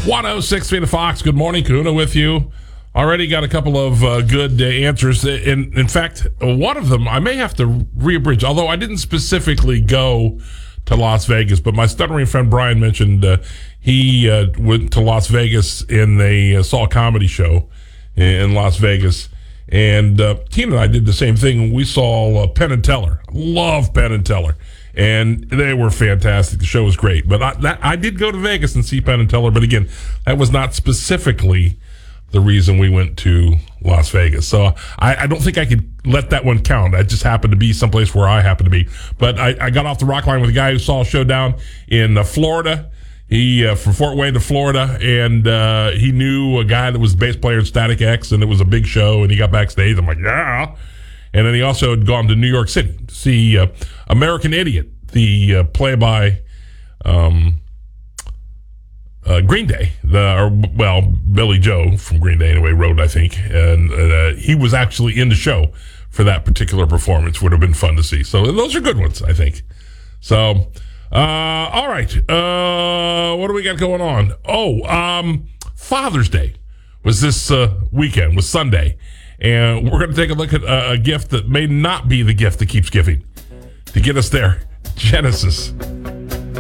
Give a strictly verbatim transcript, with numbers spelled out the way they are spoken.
one oh six three The Fox. Good morning, Kahuna with you. Already got a couple of uh, good uh, answers. In, in fact, one of them I may have to reabridge, although I didn't specifically go to Las Vegas, but my stuttering friend Brian mentioned uh, he uh, went to Las Vegas and they uh, saw a comedy show in Las Vegas. And uh, Tina and I did the same thing. We saw uh, Penn and Teller. Love Penn and Teller. And they were fantastic. The show was great. But I, that, I did go to Vegas and see Penn and Teller. But again, that was not specifically the reason we went to Las Vegas. So I, I don't think I could let that one count. I just happened to be someplace where I happened to be. But I, I got off the rock line with a guy who saw a show down in uh, Florida. He, uh, from Fort Wayne to Florida, and uh, he knew a guy that was the bass player in Static X, and it was a big show, and he got backstage. I'm like, yeah. And then he also had gone to New York City to see uh, American Idiot, the uh, play by um, uh, Green Day. The, or, well, Billy Joe from Green Day, anyway, wrote, I think. And uh, he was actually in the show for that particular performance. Would have been fun to see. So those are good ones, I think. So... Uh, all right. Uh, what do we got going on? Oh, um, Father's Day was this uh, weekend, was Sunday. And we're going to take a look at a, a gift that may not be the gift that keeps giving. To get us there, Genesis.